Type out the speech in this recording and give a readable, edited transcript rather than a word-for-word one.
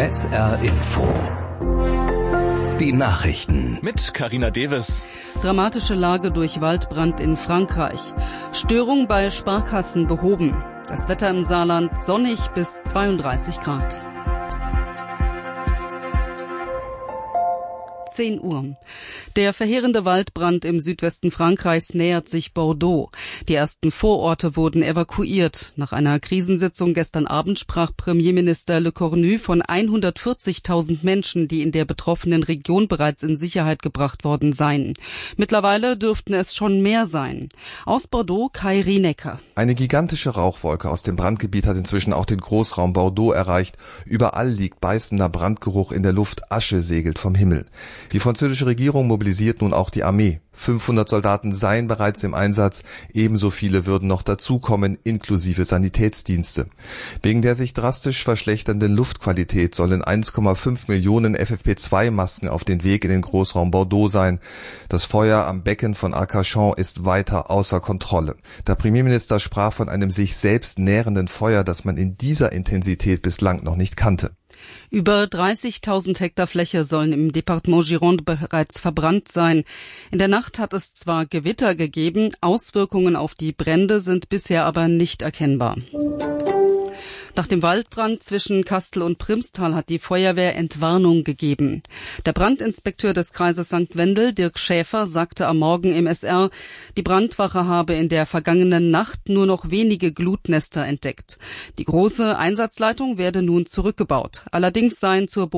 SR Info. Die Nachrichten. Mit Carina Deves. Dramatische Lage durch Waldbrand in Frankreich. Störung bei Sparkassen behoben. Das Wetter im Saarland sonnig bis 32 Grad. 10 Uhr. Der verheerende Waldbrand im Südwesten Frankreichs nähert sich Bordeaux. Die ersten Vororte wurden evakuiert. Nach einer Krisensitzung gestern Abend sprach Premierminister Le Cornu von 140.000 Menschen, die in der betroffenen Region bereits in Sicherheit gebracht worden seien. Mittlerweile dürften es schon mehr sein. Aus Bordeaux, Kai Rienecker. Eine gigantische Rauchwolke aus dem Brandgebiet hat inzwischen auch den Großraum Bordeaux erreicht. Überall liegt beißender Brandgeruch in der Luft, Asche segelt vom Himmel. Die französische Regierung mobilisiert nun auch die Armee. 500 Soldaten seien bereits im Einsatz, ebenso viele würden noch dazukommen, inklusive Sanitätsdienste. Wegen der sich drastisch verschlechternden Luftqualität sollen 1,5 Millionen FFP2-Masken auf den Weg in den Großraum Bordeaux sein. Das Feuer am Becken von Arcachon ist weiter außer Kontrolle. Der Premierminister sprach von einem sich selbst nährenden Feuer, das man in dieser Intensität bislang noch nicht kannte. Über 30.000 Hektar Fläche sollen im Departement Gironde bereits verbrannt sein. In der Nacht hat es zwar Gewitter gegeben, Auswirkungen auf die Brände sind bisher aber nicht erkennbar. Nach dem Waldbrand zwischen Kastel und Primstal hat die Feuerwehr Entwarnung gegeben. Der Brandinspekteur des Kreises St. Wendel, Dirk Schäfer, sagte am Morgen im SR, die Brandwache habe in der vergangenen Nacht nur noch wenige Glutnester entdeckt. Die große Einsatzleitung werde nun zurückgebaut. Allerdings seien zur